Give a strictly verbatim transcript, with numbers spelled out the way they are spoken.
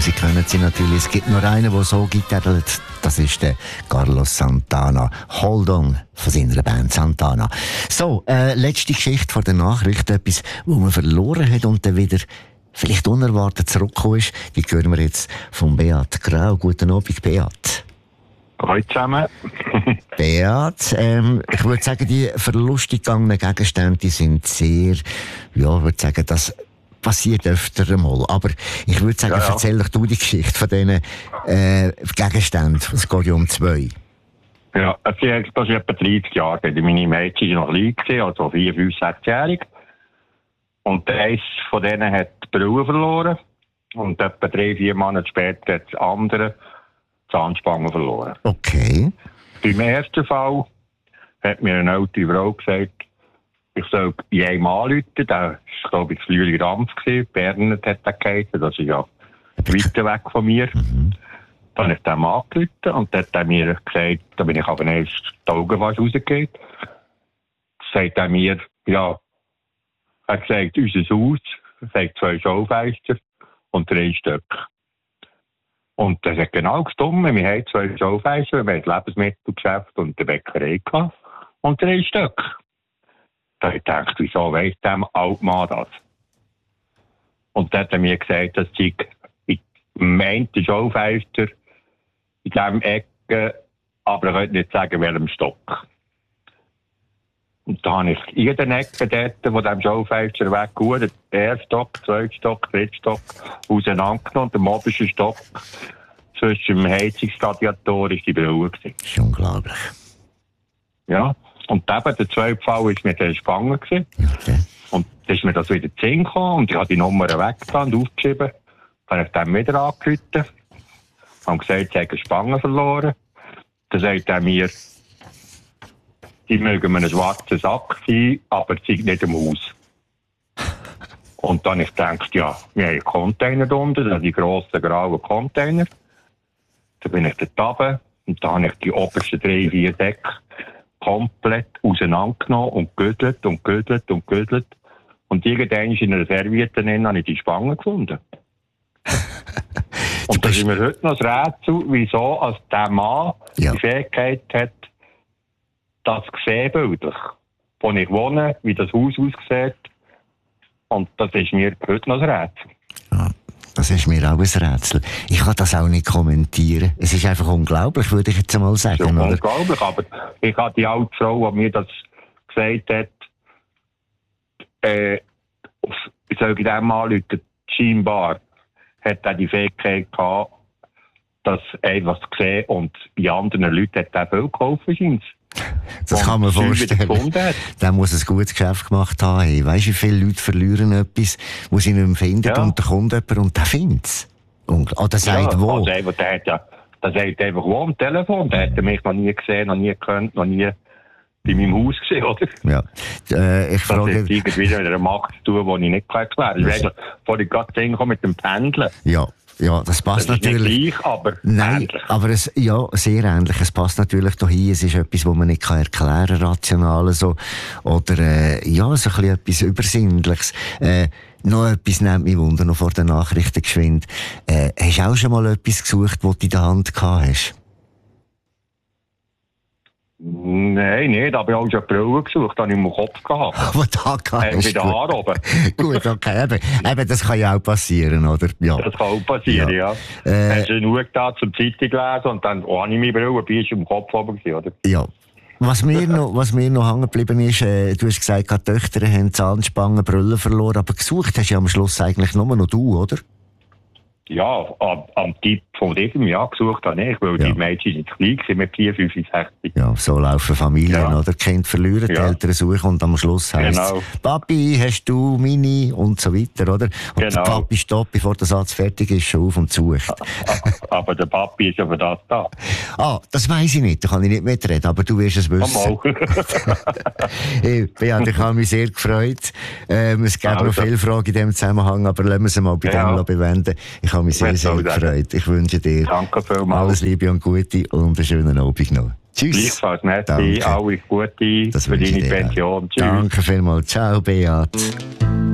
Sie kennen sie natürlich. Es gibt nur einen, der so gitarrt. Das ist der Carlos Santana. Hold on von seiner Band Santana. So, äh, letzte Geschichte vor der Nachricht. Etwas, wo man verloren hat und dann wieder vielleicht unerwartet zurückgekommen ist. Die hören wir jetzt von Beat Grau. Guten Abend, Beat. Hallo zusammen. Beat, ähm, ich würde sagen, die verlustig gegangenen Gegenstände die sind sehr, ja, ich würde sagen, das passiert öfter einmal. Aber ich würde sagen, ja, ja. erzähl doch du die Geschichte von diesen äh, Gegenständen. Es geht ja um zwei. Ja, das ist etwa dreißig Jahre. Meine Mädchen waren noch klein, also vier, fünf, sechsjährig. Und eins von denen hat die Brille verloren. Und etwa drei, vier Monate später hat das andere Zahnspange verloren. Okay. Beim ersten Fall hat mir eine alte Frau gesagt, ich soll jedem anrufen. Das war, glaube ich, Flüeli Rampf. Bernhard hat er geheißen. Das ist ja weiter weg von mir. Mhm. Dann habe ich dem angerufen und dann hat er mir gesagt, da bin ich aber erst die Augen fast rausgegangen. Sagt er mir, ja, er sagt, unser Haus, er sagt zwei Schaufenster und drei Stück. Und das hat genau gestimmt. Wir haben zwei Schaufenster, wir haben das Lebensmittelgeschäft und die Bäckerei gehabt. Und drei Stück. Da habe ich gedacht, wieso weiss der Altmann das? Und dann hat er mir gesagt, dass ich im einen Schaufenster in diesem Ecke, aber ich könnte nicht sagen, welchem Stock. Und da habe ich jeden Ecke dort von diesem Schaufenster weg gut, den ersten Stock, zweiten Stock, dritten Stock auseinandergenommen und im obersten Stock zwischen dem Heizungsradiator ist die Brille. Das ist unglaublich. Ja, und eben der zweite Fall war mit der Spange. Okay. Und dann ist mir das wieder zu Sinn gekommen und ich habe die Nummer weggetan und aufgeschrieben. Dann habe ich dem wieder angerufen. Haben gesagt, sie haben eine Spange verloren. Dann sagt er mir, die mögen mir einen schwarzen Sack sein, aber sie sind nicht im Haus. Und dann habe ich gedacht, ja, wir haben einen Container unten, also die grossen grauen Container. Dann bin ich dort runter und dann habe ich die obersten drei, vier Decke komplett auseinandergenommen und gegüttelt und gegüttelt und gegüttelt. Und irgendwann in einer Serviette habe ich die Spange gefunden. Und das ist mir heute noch das Rätsel, wieso als der Mann ja. die Fähigkeit hat, das gesehen bildlich, wo ich wohne, wie das Haus aussieht. Und das ist mir heute noch ein Rätsel. Ja, das ist mir auch ein Rätsel. Ich kann das auch nicht kommentieren. Es ist einfach unglaublich, würde ich jetzt einmal sagen. Es ist oder? Unglaublich, aber ich habe die alte Frau, die mir das gesagt hat, äh, ich soll dem Mann anrufen, scheinbar hat er die Fähigkeit gehabt, das einfach zu sehen und bei anderen Leuten hat er viel gekauft, scheint Das kann man vorstellen. Der muss ein gutes Geschäft gemacht haben. Hey, weißt du, wie viele Leute verlieren etwas, wo sie nicht mehr finden ja. und da kommt jemand und der findet es. Oder der sagt ja, wo. Also einfach, der hat ja, der sagt einfach wo am Telefon. Der hat mich noch nie gesehen, noch nie gekannt, noch nie bei meinem Haus gesehen, oder? Ja. Äh, ich das frage... hat irgendwie wieder mit einer Macht zu tun, die ich nicht erklären kann. Ich weiß, vor ich gerade hinkomme mit dem Pendeln. Ja. Ja, das passt das ist natürlich. Nicht gleich, aber Nein, ähnlich. Aber es, ja, sehr ähnlich. Es passt natürlich dahin. Es ist etwas, was man nicht kann erklären kann, rational so. Oder, äh, ja, so ein bisschen etwas Übersinnliches. Äh, noch etwas nimmt mich Wunder, noch vor den Nachrichten geschwind. Äh, hast du auch schon mal etwas gesucht, das du in der Hand gehabt hast? Nein, nicht. Da habe ich auch schon Brille gesucht, habe ich im Kopf gehabt. Aber da kann äh, Bei den Haaren oben. Gut, okay. Eben, eben, das kann ja auch passieren, oder? Ja. Das kann auch passieren, ja. ja. Äh, Hast du nur da zum Zeitung lesen und dann, oh, habe ich meine Brille, bist du im Kopf oben gewesen, oder? Ja. Was mir noch, was mir noch hängen geblieben ist, äh, du hast gesagt, die Töchter haben Zahnspangen, Brille verloren, aber gesucht hast du ja am Schluss eigentlich nur noch du, oder? Ja, am, am Tipp von diesem Jahr gesucht habe ich, weil ja. die Mädchen sind klein waren, mit vier, fünf, sechs. Ja, so laufen Familien, ja. oder? Die Kinder verlieren, ja. die Eltern suchen und am Schluss heisst es, genau. Papi, hast du Mini und so weiter, oder? Und genau. der Papi stoppt, bevor der Satz fertig ist, schon auf und sucht. Aber der Papi ist aber das da. Ah, das weiss ich nicht, da kann ich nicht mitreden, aber du wirst es wissen. Hey, Beat, ich habe mich sehr gefreut. Ähm, es gibt also. noch viele Fragen in diesem Zusammenhang, aber lassen wir sie mal bei ja. dem bewenden. Ich habe mich sehr, sehr gefreut. Ich wünsche dir Danke alles Liebe und Gute und einen schönen Abend noch. Tschüss. Gleichfalls, merci. Alles Gute das für deine Pension. Tschüss. Danke vielmals. Ciao, Beat.